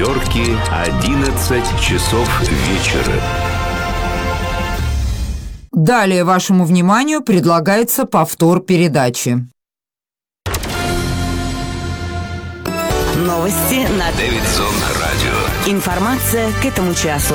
пятерки, 11 часов вечера. Далее вашему вниманию предлагается повтор передачи. Новости на Дэвидсон радио. Информация к этому часу.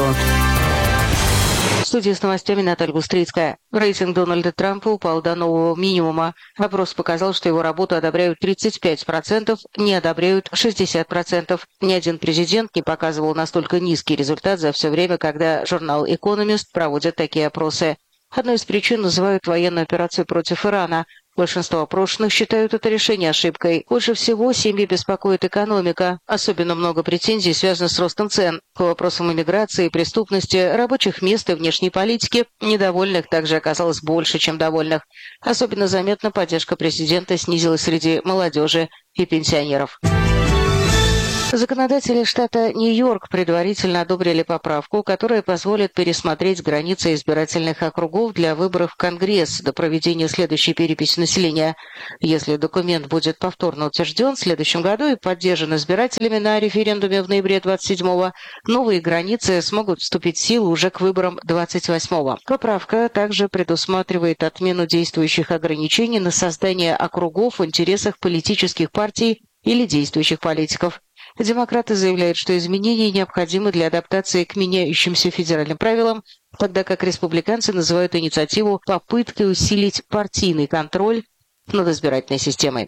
В студии с новостями Наталья Густрицкая. Рейтинг Дональда Трампа упал до нового минимума. Опрос показал, что его работу одобряют 35%, не одобряют 60%. Ни один президент не показывал настолько низкий результат за все время, когда журнал Economist проводит такие опросы. Одной из причин называют военную операцию против Ирана. Большинство опрошенных считают это решение ошибкой. Больше всего семьи беспокоит экономика. Особенно много претензий связано с ростом цен. По вопросам иммиграции, преступности, рабочих мест и внешней политики недовольных также оказалось больше, чем довольных. Особенно заметно поддержка президента снизилась среди молодежи и пенсионеров. Законодатели штата Нью-Йорк предварительно одобрили поправку, которая позволит пересмотреть границы избирательных округов для выборов в Конгресс до проведения следующей переписи населения. Если документ будет повторно утвержден в следующем году и поддержан избирателями на референдуме в ноябре 27-го, новые границы смогут вступить в силу уже к выборам 28-го. Поправка также предусматривает отмену действующих ограничений на создание округов в интересах политических партий или действующих политиков. Демократы заявляют, что изменения необходимы для адаптации к меняющимся федеральным правилам, тогда как республиканцы называют инициативу попыткой усилить партийный контроль над избирательной системой.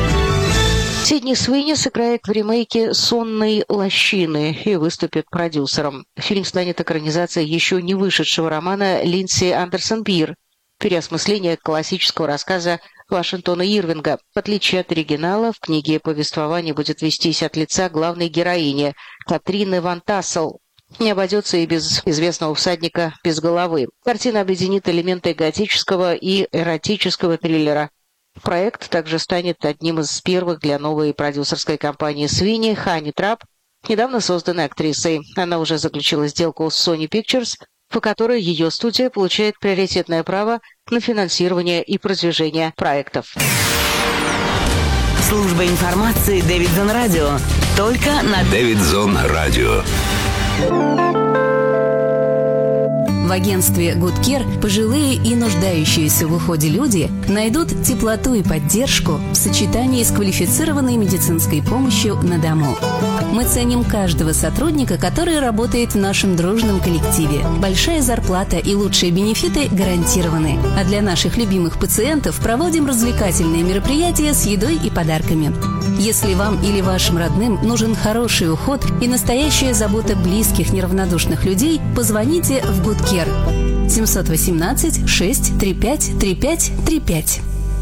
Сидни Суини сыграет в ремейке «Сонной лощины» и выступит продюсером. Фильм станет экранизацией еще не вышедшего романа Линдси Андерсон Бир, переосмысление классического рассказа Вашингтона Ирвинга. В отличие от оригинала, в книге повествование будет вестись от лица главной героини Катрины Ван Тассел. Не обойдется и без известного всадника без головы. Картина объединит элементы готического и эротического триллера. Проект также станет одним из первых для новой продюсерской компании Суини Ханни Трап, недавно созданной актрисой. Она уже заключила сделку с Sony Pictures, по которой ее студия получает приоритетное право на финансирование и продвижение проектов. Служба информации Дэвидсон радио. Только на Дэвидсон радио. В агентстве Good Care пожилые и нуждающиеся в уходе люди найдут теплоту и поддержку в сочетании с квалифицированной медицинской помощью на дому. Мы ценим каждого сотрудника, который работает в нашем дружном коллективе. Большая зарплата и лучшие бенефиты гарантированы. А для наших любимых пациентов проводим развлекательные мероприятия с едой и подарками. Если вам или вашим родным нужен хороший уход и настоящая забота близких неравнодушных людей, позвоните в Good Care 718 635 3535.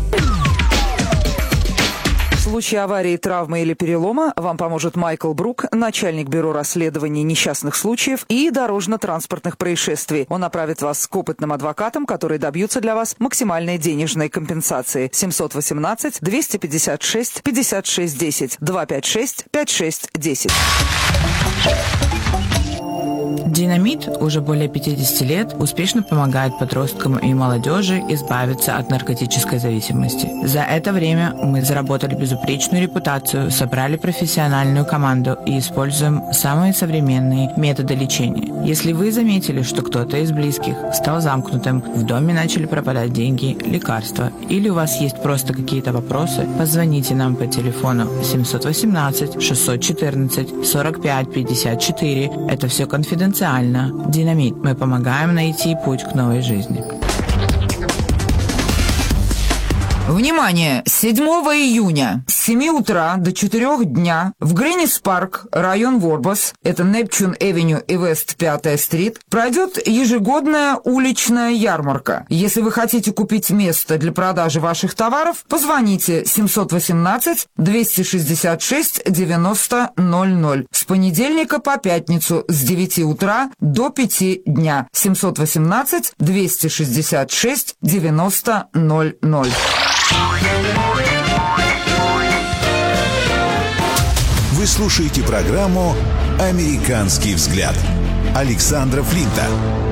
В случае аварии, травмы или перелома вам поможет Майкл Брук, начальник бюро расследований несчастных случаев и дорожно-транспортных происшествий. Он направит вас к опытным адвокатам, которые добьются для вас максимальной денежной компенсации. 718 256 56 10 256 56 10. Динамит уже более 50 лет успешно помогает подросткам и молодежи избавиться от наркотической зависимости. За это время мы заработали безупречную репутацию, собрали профессиональную команду и используем самые современные методы лечения. Если вы заметили, что кто-то из близких стал замкнутым, в доме начали пропадать деньги, лекарства, или у вас есть просто какие-то вопросы, позвоните нам по телефону 718 614 45 54. Это все конфиденциально. Динамит. Мы помогаем найти путь к новой жизни. Внимание! 7 июня с 7 утра до 4 дня в Гринис-парк, район Ворбас, это Непчун-Эвеню и Вест 5-я стрит, пройдет ежегодная уличная ярмарка. Если вы хотите купить место для продажи ваших товаров, позвоните 718 266 90 00 с понедельника по пятницу с 9 утра до 5 дня. 718 266 90 00. Вы слушаете программу «Американский взгляд» Александра Флинта.